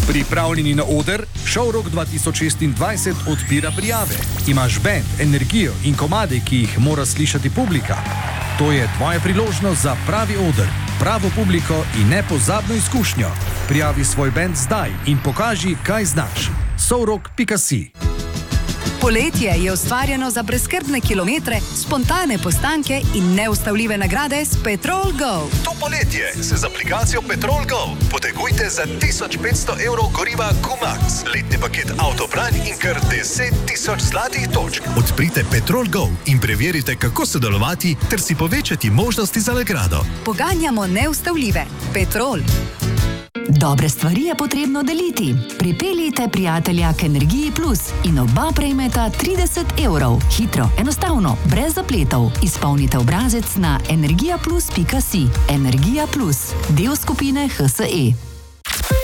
Pripravljeni na oder? Showrock 2026 odpira prijave. Imaš band, energijo in komade, ki jih mora slišati publika? To je tvoja priložnost za pravi oder, pravo publiko in nepozabno izkušnjo. Prijavi svoj band zdaj in pokaži, kaj znaš. Showrock.si. Poletje je ustvarjeno za brezskrbne kilometre, spontane postanke in neustavljive nagrade s Petrol Go. To poletje se z aplikacijo Petrol Go potegujte za 1500 evrov goriva Q-Max, letni paket Autobran in kar 10.000 zlatih točk. Odprite Petrol Go in preverite, kako sodelovati ter si povečati možnosti za nagrado. Poganjamo neustavljive. Petrol. Dobre stvari je potrebno deliti. Pripeljite prijatelja k Energiji Plus in oba prejmeta 30 evrov. Hitro, enostavno, brez zapletov. Izpolnite obrazec na energijaplus.si. Energija Plus, del skupine HSE.